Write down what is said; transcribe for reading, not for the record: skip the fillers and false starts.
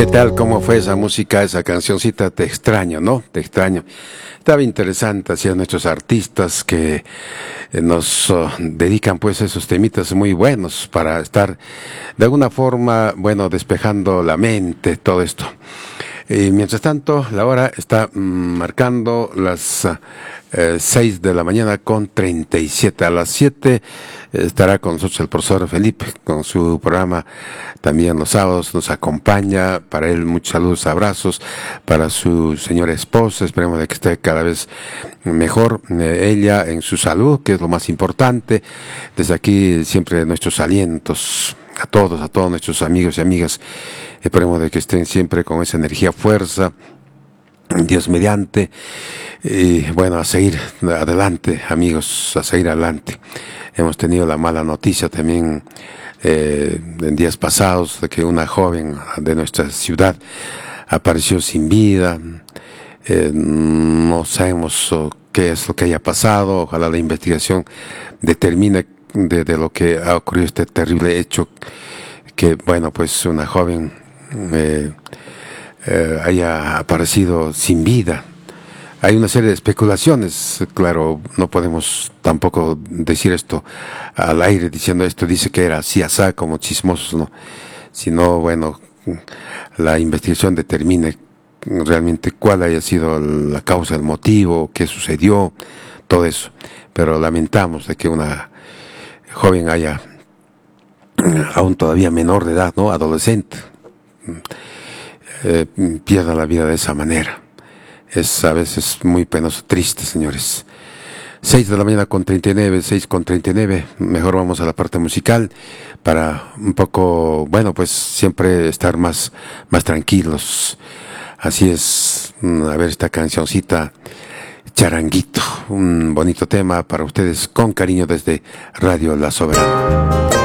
¿Qué tal? ¿Cómo fue esa música, esa cancioncita? Te extraño, ¿no? Te extraño. Estaba interesante, así a nuestros artistas que nos dedican pues esos temitas muy buenos para estar de alguna forma, bueno, despejando la mente, todo esto. Mientras tanto, la hora está marcando las 6 de la mañana con 37. A las 7 estará con nosotros el profesor Felipe con su programa también los sábados. Nos acompaña, para él muchos saludos, abrazos, para su señora esposa, esperemos de que esté cada vez mejor, ella en su salud, que es lo más importante. Desde aquí siempre nuestros alientos a todos nuestros amigos y amigas. Esperemos de que estén siempre con esa energía, fuerza, Dios mediante. Y bueno, a seguir adelante, amigos, a seguir adelante. Hemos tenido la mala noticia también en días pasados de que una joven de nuestra ciudad apareció sin vida. No sabemos qué es lo que haya pasado. Ojalá la investigación determine de lo que ha ocurrido, este terrible hecho, que bueno, pues una joven haya aparecido sin vida. Hay una serie de especulaciones, claro, no podemos tampoco decir esto al aire diciendo esto, dice que era así, asá, como chismosos, ¿no? Sino, bueno, la investigación determine realmente cuál haya sido la causa, el motivo, qué sucedió, todo eso. Pero lamentamos de que una joven haya, aún todavía menor de edad, ¿no? Adolescente, pierda la vida de esa manera. Es a veces muy penoso, triste, señores. 6 de la mañana con 39, 6 con 39. Mejor vamos a la parte musical para un poco, bueno, pues siempre estar más tranquilos. Así es, a ver esta cancioncita, Charanguito, un bonito tema para ustedes con cariño desde Radio La Soberana.